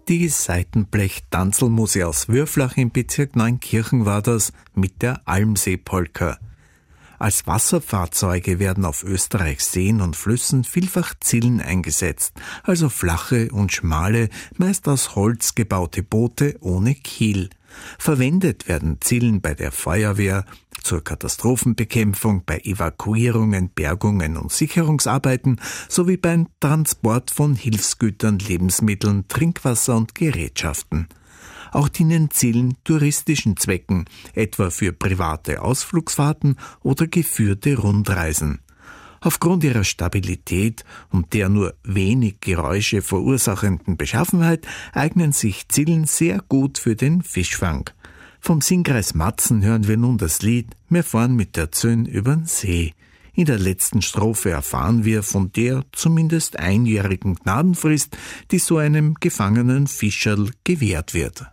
Die Seitenblech-Tanzelmuse aus Würflach im Bezirk Neunkirchen war das mit der Almsee-Polka. Als Wasserfahrzeuge werden auf Österreichs Seen und Flüssen vielfach Zillen eingesetzt, also flache und schmale, meist aus Holz gebaute Boote ohne Kiel. Verwendet werden Zillen bei der Feuerwehr, zur Katastrophenbekämpfung, bei Evakuierungen, Bergungen und Sicherungsarbeiten sowie beim Transport von Hilfsgütern, Lebensmitteln, Trinkwasser und Gerätschaften. Auch dienen Zillen touristischen Zwecken, etwa für private Ausflugsfahrten oder geführte Rundreisen. Aufgrund ihrer Stabilität und der nur wenig Geräusche verursachenden Beschaffenheit eignen sich Zillen sehr gut für den Fischfang. Vom Singkreis Matzen hören wir nun das Lied »Wir fahren mit der Zünn übern See«. In der letzten Strophe erfahren wir von der zumindest einjährigen Gnadenfrist, die so einem gefangenen Fischerl gewährt wird.